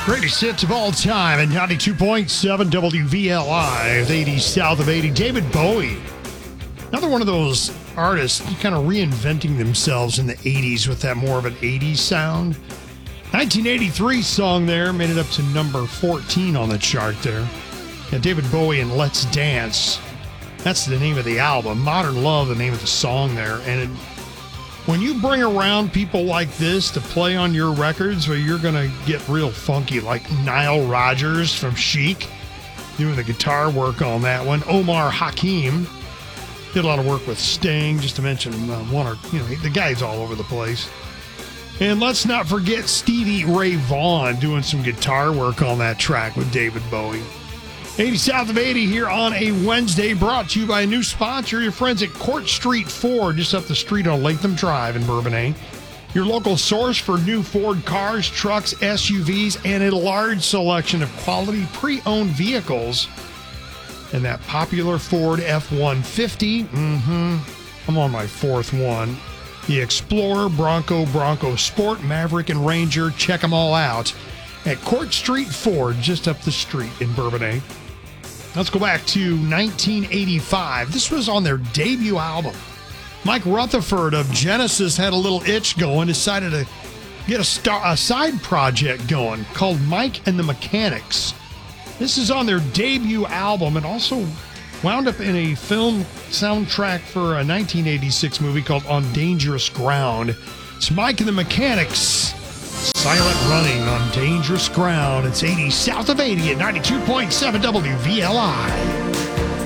Greatest hits of all time at 92.7 WVLI, the 80s south of 80. David Bowie. Another one of those artists kind of reinventing themselves in the 80s with that more of an 80s sound. 1983 song there made it up to number 14 on the chart there. Yeah, David Bowie and Let's Dance. That's the name of the album. Modern Love, the name of the song there. And when you bring around people like this to play on your records, where you're going to get real funky, like Nile Rodgers from Chic, doing the guitar work on that one. Omar Hakim did a lot of work with Sting, just to mention one or, the guy's all over the place. And let's not forget Stevie Ray Vaughan doing some guitar work on that track with David Bowie. 80 South of 80 here on a Wednesday, brought to you by a new sponsor, your friends at Court Street Ford, just up the street on Latham Drive in Bourbonnais. Your local source for new Ford cars, trucks, SUVs, and a large selection of quality pre-owned vehicles. And that popular Ford F-150, I'm on my fourth one. The Explorer, Bronco Sport, Maverick, and Ranger, check them all out at Court Street Ford, just up the street in Bourbonnais. Let's go back to 1985. This was on their debut album. Mike Rutherford of Genesis had a little itch going, decided to get a side project going called Mike and the Mechanics. This is on their debut album and also wound up in a film soundtrack for a 1986 movie called On Dangerous Ground. It's Mike and the Mechanics. Silent Running on Dangerous Ground. It's 80 south of 80 at 92.7 WVLI.